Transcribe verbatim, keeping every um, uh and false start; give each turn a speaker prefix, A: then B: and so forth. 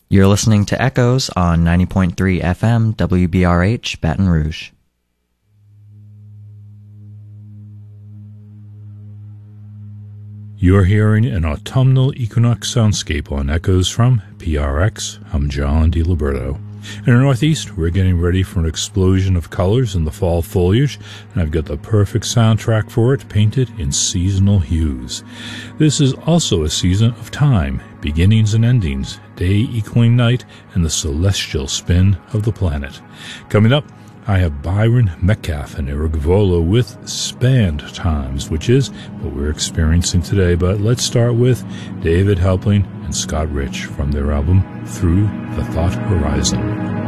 A: You're listening to Echoes on ninety point three F M W B R H Baton Rouge.
B: You're hearing an autumnal equinox soundscape on Echoes from P R X. I'm John DiLiberto. In the Northeast, we're getting ready for an explosion of colors in the fall foliage, and I've got the perfect soundtrack for it, painted in seasonal hues. This is also a season of time, beginnings and endings, day equaling night, and the celestial spin of the planet. Coming up, I have Byron Metcalf and Eric Volo with Spanned Times, which is what we're experiencing today. But let's start with David Helpling and Scott Rich from their album Through the Thought Horizon.